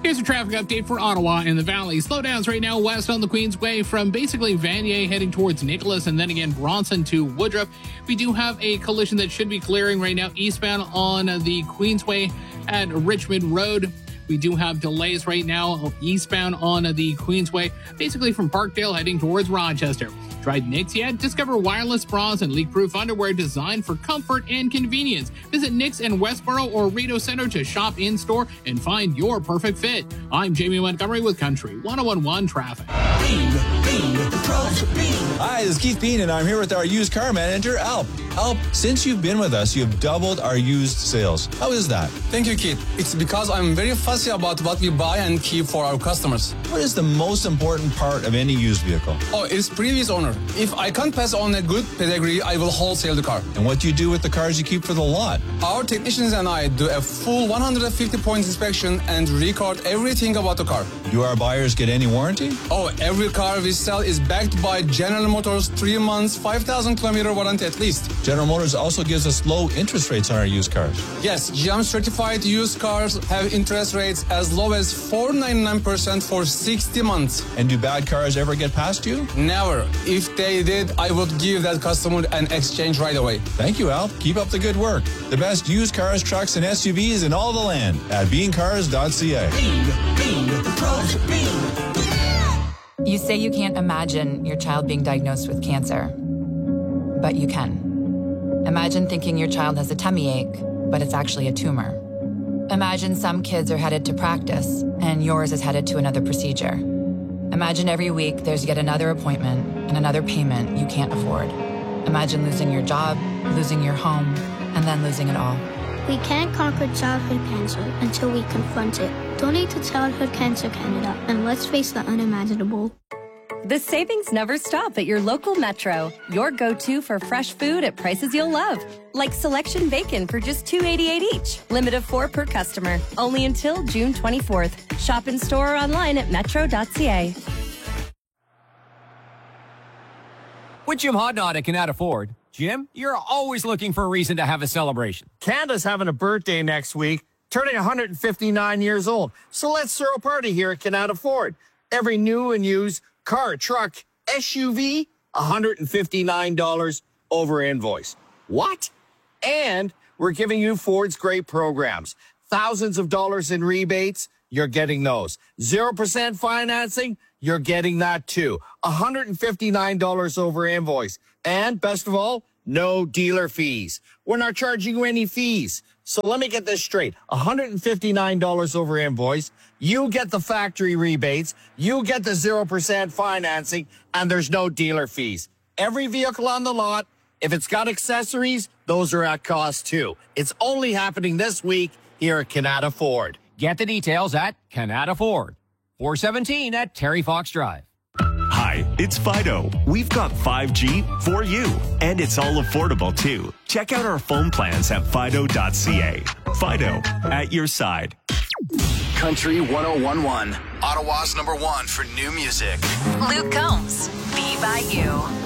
Here's a traffic update for Ottawa and the Valley. Slowdowns right now west on the Queensway from basically Vanier heading towards Nicholas and then again Bronson to Woodruff. We do have a collision that should be clearing right now eastbound on the Queensway at Richmond Road. We do have delays right now eastbound on the Queensway, basically from Parkdale heading towards Rochester. Tried Knix yet? Discover wireless bras and leak-proof underwear designed for comfort and convenience. Visit Knix in Westboro or Rideau Center to shop in-store and find your perfect fit. I'm Jamie Montgomery with Country 101.1 Traffic. Hi, this is Keith Bean, and I'm here with our used car manager, Alp. Alp, since you've been with us, you've doubled our used sales. How is that? Thank you, Keith. It's because I'm very fussy about what we buy and keep for our customers. What is the most important part of any used vehicle? Oh, it's previous owner. If I can't pass on a good pedigree, I will wholesale the car. And what do you do with the cars you keep for the lot? Our technicians and I do a full 150-point inspection and record everything about the car. Do our buyers get any warranty? Oh, every car we sell is backed by General Motors 3 months, 5,000-kilometer warranty at least. General Motors also gives us low interest rates on our used cars. Yes, GM certified used cars have interest rates as low as 4.99% for 60 months. And do bad cars ever get past you? Never. If they did, I would give that customer an exchange right away. Thank you, Al. Keep up the good work. The best used cars, trucks, and SUVs in all the land at beancars.ca. You say you can't imagine your child being diagnosed with cancer, but you can. Imagine thinking your child has a tummy ache, but it's actually a tumor. Imagine some kids are headed to practice, and yours is headed to another procedure. Imagine every week there's yet another appointment and another payment you can't afford. Imagine losing your job, losing your home, and then losing it all. We can't conquer childhood cancer until we confront it. Donate to Childhood Cancer Canada, and let's face the unimaginable. The savings never stop at your local Metro. Your go-to for fresh food at prices you'll love. Like selection bacon for just $2.88 each. Limit of 4 per customer. Only until June 24th. Shop in store or online at metro.ca. With Jim Hodnott at Canada Ford. Jim, you're always looking for a reason to have a celebration. Canada's having a birthday next week, turning 159 years old. So let's throw a party here at Canada Ford. Every new and used car, truck, SUV, $159 over invoice. What? And we're giving you Ford's great programs. Thousands of dollars in rebates, you're getting those. 0% financing, you're getting that too. $159 over invoice. And best of all, no dealer fees. We're not charging you any fees. So let me get this straight. $159 over invoice. You get the factory rebates. You get the 0% financing, and there's no dealer fees. Every vehicle on the lot, if it's got accessories, those are at cost too. It's only happening this week here at Canada Ford. Get the details at Canada Ford. 417 at Terry Fox Drive. Hi, it's Fido. We've got 5G for you, and it's all affordable too. Check out our phone plans at fido.ca. Fido, at your side. Country 101.1, Ottawa's #1 for new music. Luke Combs, Be By You.